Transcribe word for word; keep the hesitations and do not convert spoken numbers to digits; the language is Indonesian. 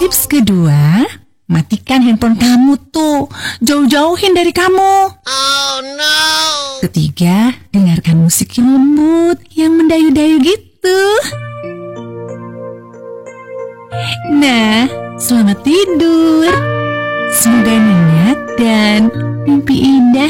Tips kedua, matikan handphone kamu tuh. Jauh-jauhin dari kamu. Oh no. Ketiga, dengarkan musik yang lembut, yang mendayu-dayu gitu. Nah, selamat tidur. Semoga nyenyak dan mimpi indah